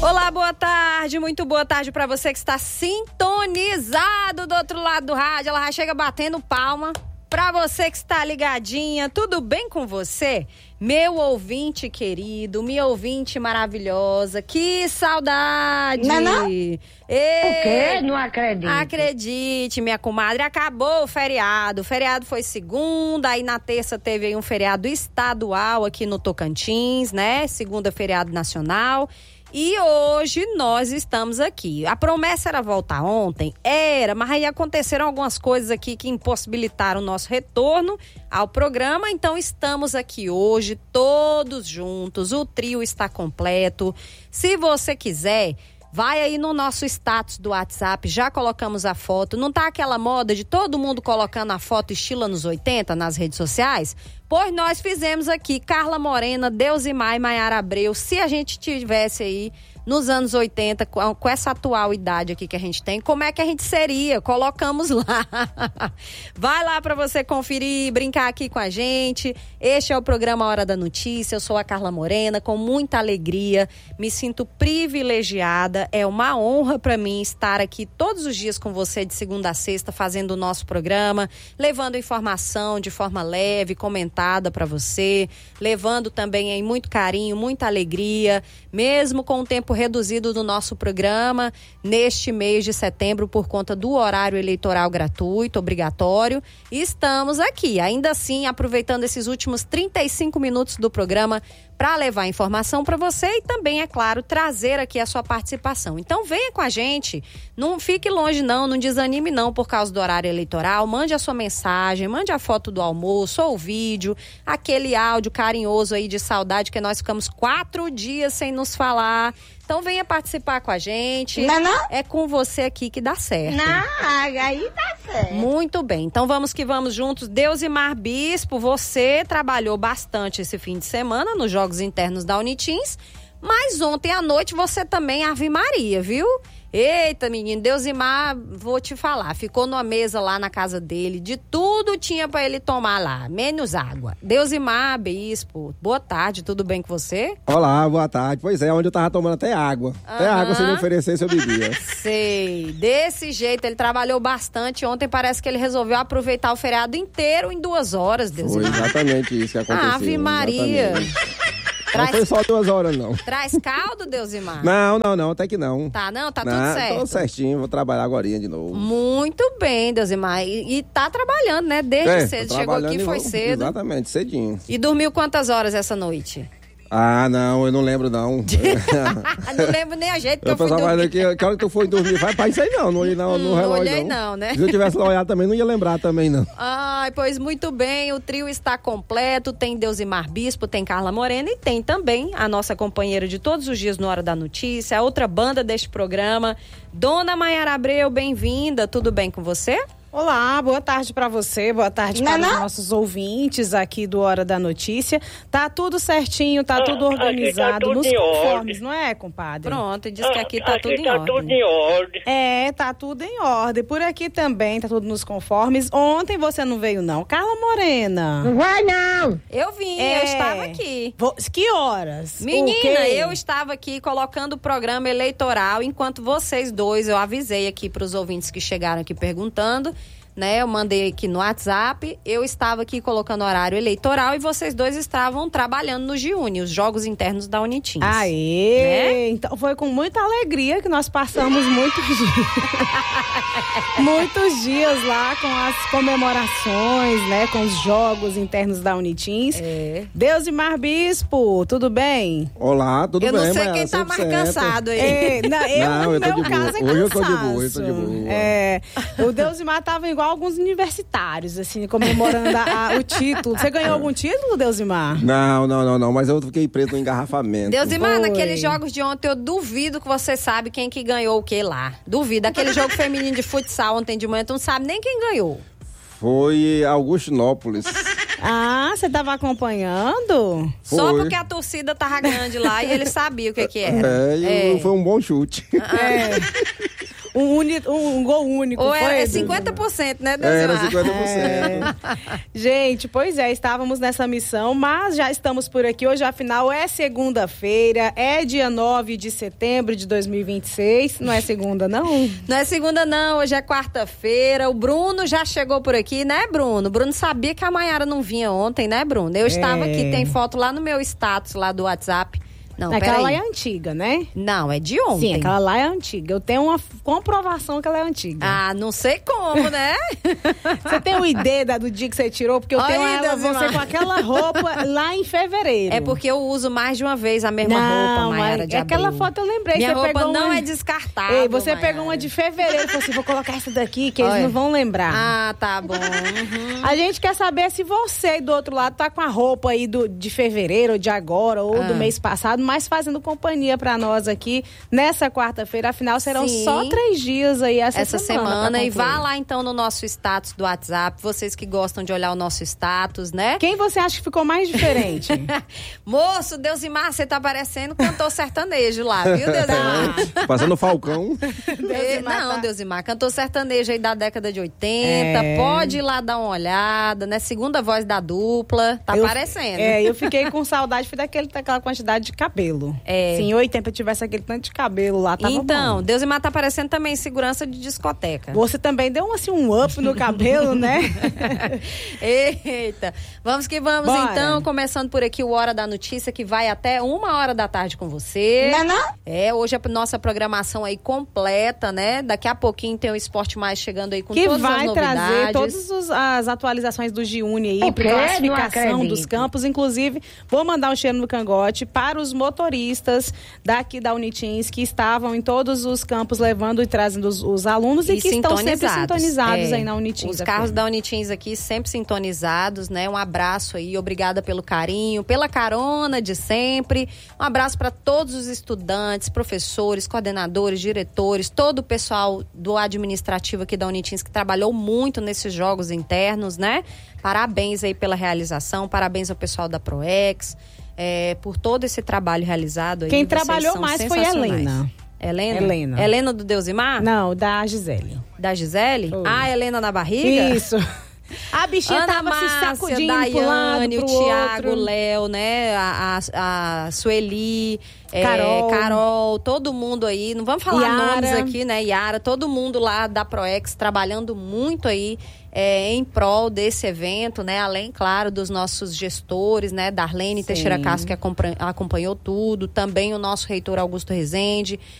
Olá, boa tarde, muito boa tarde para você que está sintonizado do outro lado do rádio. Ela já chega batendo palma. Para você que está ligadinha, tudo bem com você? Meu ouvinte querido, minha ouvinte maravilhosa, que saudade! Não? O quê? Não acredito. Acredite, minha comadre, acabou o feriado. O feriado foi segunda, aí na terça teve aí um feriado estadual aqui no Tocantins, né? Segunda, feriado nacional. E hoje nós estamos aqui. A promessa era voltar ontem? Era, mas aí aconteceram algumas coisas aqui que impossibilitaram o nosso retorno ao programa. Então estamos aqui hoje, todos juntos. O trio está completo. Se você quiser, vai aí no nosso status do WhatsApp, já colocamos a foto. Não tá aquela moda de todo mundo colocando a foto estilo anos 80 nas redes sociais? Pois nós fizemos aqui Carla Morena, Deusimar e Maiara Abreu. Se a gente tivesse aí nos anos 80, com essa atual idade aqui que a gente tem, como é que a gente seria? Colocamos lá. Vai lá para você conferir, brincar aqui com a gente. Este é o programa Hora da Notícia. Eu sou a Carla Morena, com muita alegria. Me sinto privilegiada. É uma honra para mim estar aqui todos os dias com você, de segunda a sexta, fazendo o nosso programa, levando informação de forma leve, comentada para você, levando também aí muito carinho, muita alegria, mesmo com o tempo reduzido do nosso programa neste mês de setembro por conta do horário eleitoral gratuito, obrigatório. E estamos aqui, ainda assim, aproveitando esses últimos 35 minutos do programa para levar informação para você e também, é claro, trazer aqui a sua participação. Então venha com a gente, não fique longe não desanime não por causa do horário eleitoral, mande a sua mensagem, mande a foto do almoço ou o vídeo, aquele áudio carinhoso aí de saudade que nós ficamos 4 dias sem nos falar. Então venha participar com a gente. Não? É com você aqui que dá certo. Não, aí tá certo. Muito bem, então vamos que vamos juntos. Deusimar Bispo, você trabalhou bastante esse fim de semana nos Jogos Internos da Unitins, mas ontem à noite você também, Ave Maria, viu? Eita, menino, Deusimar, vou te falar, ficou numa mesa lá na casa dele, de tudo tinha pra ele tomar lá, menos água. Deusimar Bispo, boa tarde, tudo bem com você? Olá, boa tarde. Pois é, onde eu tava tomando até água. Até água, se ele oferecesse, eu bebia. Sei, desse jeito, ele trabalhou bastante. Ontem parece que ele resolveu aproveitar o feriado inteiro em 2 horas, Deusimar. Foi exatamente isso que aconteceu. Ave Maria. Não foi só 2 horas, não. Traz caldo, Deusimar? Não, até que não. Tá, não? Tá tudo certo? Tô certinho, vou trabalhar agorinha de novo. Muito bem, Deusimar. E tá trabalhando, né? Desde cedo. Chegou aqui, foi cedo. Exatamente, cedinho. E dormiu quantas horas essa noite? Ah, não, eu não lembro, não. Não lembro nem a jeito que eu fui dormir. Que hora que tu foi dormir? Vai isso aí não olhei no relógio, não. Olhei não, né? Se eu tivesse olhado também, não ia lembrar também, não. Ai, pois muito bem, o trio está completo, tem Deusimar Bispo, tem Carla Morena e tem também a nossa companheira de todos os dias no Hora da Notícia, a outra banda deste programa, Dona Maiara Abreu, bem-vinda, tudo bem com você? Olá, boa tarde para você, boa tarde para os nossos ouvintes aqui do Hora da Notícia. Tá tudo certinho, tá tudo organizado, tá tudo nos em conformes, ordem. não é, compadre? Pronto, diz que aqui tá tudo em tá ordem. tudo em ordem. É, tá tudo em ordem. Por aqui também tá tudo nos conformes. Ontem você não veio não, Carla Morena? Não vai não. Eu vim, eu estava aqui. Que horas? Menina, eu estava aqui colocando o programa eleitoral, enquanto vocês dois, eu avisei aqui para os ouvintes que chegaram aqui perguntando, né? Eu mandei aqui no WhatsApp, eu estava aqui colocando horário eleitoral e vocês dois estavam trabalhando no GIUNI, os Jogos Internos da Unitins. Aê! Né? Então foi com muita alegria que nós passamos muitos dias lá com as comemorações, né? Com os Jogos Internos da Unitins. Deusimar Bispo, tudo bem? Olá, tudo bem, Eu não sei Maiara, quem tá mais cansado aí. No meu caso é cansaço. Hoje eu tô de boa. O Deusimar tava igual alguns universitários, assim, comemorando o título. Você ganhou algum título, Deusimar? Não, mas eu fiquei preso no engarrafamento. Deusimar, naqueles jogos de ontem, eu duvido que você sabe quem que ganhou o que lá. Duvido. Aquele jogo feminino de futsal ontem de manhã, tu não sabe nem quem ganhou. Foi Augustinópolis. Ah, você tava acompanhando? Foi. Só porque a torcida tava grande lá e ele sabia o que era. Foi um bom chute. um gol único. Ou foi, é 50%, né, Deus? Era 50%. Gente, pois é, estávamos nessa missão, mas já estamos por aqui. Hoje, afinal, é segunda-feira, é dia 9 de setembro de 2026. Não é segunda, não? Não é segunda, não. Hoje é quarta-feira. O Bruno já chegou por aqui, né, Bruno? O Bruno sabia que a Maiara não vinha ontem, né, Bruno? Eu estava aqui, tem foto lá no meu status, lá do WhatsApp. Não, aquela lá peraí. é antiga, né? Não, é de ontem. Sim, aquela lá é antiga. Eu tenho uma comprovação que ela é antiga. Ah, não sei como, né? Você tem uma ideia do dia que você tirou? Porque eu Olha tenho aí, ela, Deus você com aquela roupa lá em fevereiro. É porque eu uso mais de uma vez a mesma roupa, Maiara, de aquela abril. foto eu lembrei. Minha você roupa pegou não uma... é descartável, Ei, você Maiara. pegou uma de fevereiro e falou assim, vou colocar essa daqui que eles Olha. não vão lembrar. Ah, tá bom. Uhum. A gente quer saber se você aí do outro lado tá com a roupa aí de fevereiro, ou de agora, ou do mês passado, mas fazendo companhia pra nós aqui nessa quarta-feira. Afinal, serão Sim. só 3 dias aí essa semana. E vá lá então no nosso status do WhatsApp, vocês que gostam de olhar o nosso status, né? Quem você acha que ficou mais diferente? Moço, Deusimar, você tá parecendo cantor sertanejo lá, viu, Deusimar? Passando Falcão. Não, Deusimar, cantor sertanejo aí da década de 80, pode ir lá dar uma olhada, né? Segunda voz da dupla, tá aparecendo. Eu fiquei com saudade daquela quantidade de cabelo. Se em 80 tivesse aquele tanto de cabelo lá, tava então, bom. Deusimar tá parecendo também segurança de discoteca. Você também deu um up no cabelo, né? Eita, vamos que vamos. Bora. Então, começando por aqui o Hora da Notícia, que vai até 1h da tarde com você. Não? Hoje a nossa programação aí completa, né? Daqui a pouquinho tem o Esporte Mais chegando aí com que todas as vai novidades. trazer todas as atualizações do Giuni aí, classificação dos campos. Inclusive, vou mandar um cheiro no cangote para os motoristas daqui da Unitins que estavam em todos os campos levando e trazendo os alunos e que estão sempre sintonizados aí na Unitins. Os carros da Unitins aqui sempre sintonizados, né? Um abraço aí, obrigada pelo carinho, pela carona de sempre. Um abraço para todos os estudantes, professores, coordenadores, diretores, todo o pessoal do administrativo aqui da Unitins que trabalhou muito nesses jogos internos, né? Parabéns aí pela realização, parabéns ao pessoal da Proex, por todo esse trabalho realizado aí. Quem trabalhou mais foi a Helena. Helena? Helena do Deusimar? Não, da Gisele. Da Gisele? Foi. Ah, Helena na barriga? Isso. A bichinha Ana tava Márcia, se sacudindo Daiane, pro lado, pro o Thiago, outro. o Léo, né? A Sueli, Carol, todo mundo aí. Não vamos falar Yara. nomes aqui, né? Yara, todo mundo lá da Proex trabalhando muito aí em prol desse evento, né? Além, claro, dos nossos gestores, né? Darlene Teixeira Castro, que acompanhou tudo. Também o nosso reitor Augusto Rezende,